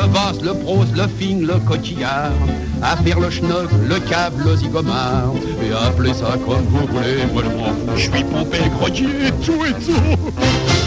basse, le prose, le fin, le cotillard, à faire le schnock, le cave, le zigomard, et appelez ça comme vous voulez, moi je m'en fous, je suis pompé, grodier, tout et tout.